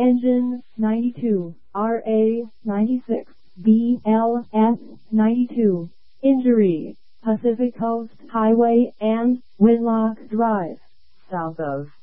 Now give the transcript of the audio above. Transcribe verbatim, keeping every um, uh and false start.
Engine ninety-two, R A ninety-six, B L S ninety-two. Injury: Pacific Coast Highway and Whitlock Drive, south of